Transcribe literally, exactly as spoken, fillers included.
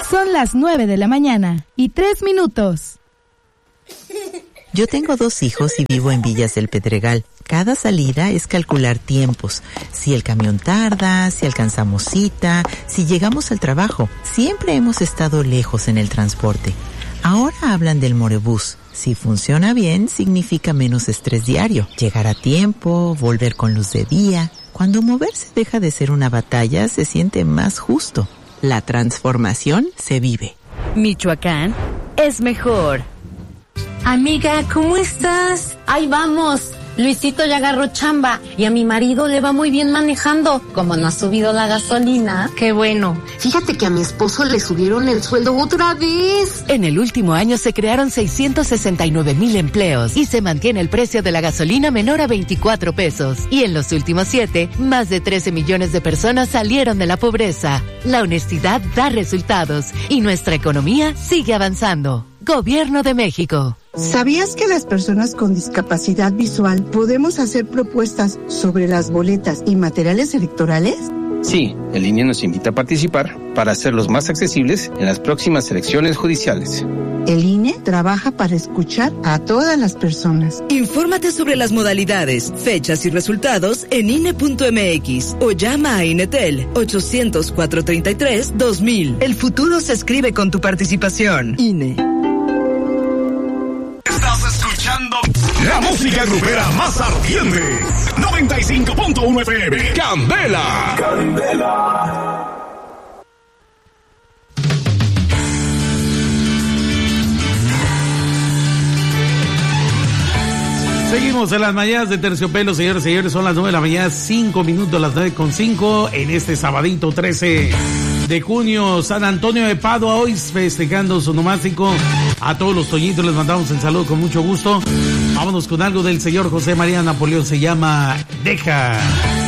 Son las nueve de la mañana y tres minutos. Yo tengo dos hijos y vivo en Villas del Pedregal. Cada salida es calcular tiempos. Si el camión tarda, si alcanzamos cita, si llegamos al trabajo. Siempre hemos estado lejos en el transporte. Ahora hablan del Morebús. Si funciona bien, significa menos estrés diario. Llegar a tiempo, volver con luz de día. Cuando moverse deja de ser una batalla, se siente más justo. La transformación se vive. Michoacán es mejor. Amiga, ¿cómo estás? Ahí vamos. Luisito ya agarró chamba y a mi marido le va muy bien manejando. Como no ha subido la gasolina. Qué bueno. Fíjate que a mi esposo le subieron el sueldo otra vez. En el último año se crearon seiscientos sesenta y nueve mil empleos y se mantiene el precio de la gasolina menor a veinticuatro pesos. Y en los últimos siete, más de trece millones de personas salieron de la pobreza. La honestidad da resultados y nuestra economía sigue avanzando. Gobierno de México. ¿Sabías que las personas con discapacidad visual podemos hacer propuestas sobre las boletas y materiales electorales? Sí, el I N E nos invita a participar para hacerlos más accesibles en las próximas elecciones judiciales. El I N E trabaja para escuchar a todas las personas. Infórmate sobre las modalidades, fechas y resultados en I N E punto M X o llama a Inetel ochocientos, cuatrocientos treinta y tres, dos mil. El futuro se escribe con tu participación. I N E. Estás escuchando la música grupera más ardiente. noventa y cinco punto uno F M. Candela. Candela. Seguimos en las mañanas de Terciopelo, señores y señores. Son las nueve de la mañana, cinco minutos, las nueve con cinco, en este sabadito trece de junio. San Antonio de Padua, hoy festejando su nomástico. A todos los toñitos les mandamos el saludo con mucho gusto. Vámonos con algo del señor José María Napoleón, se llama Deja.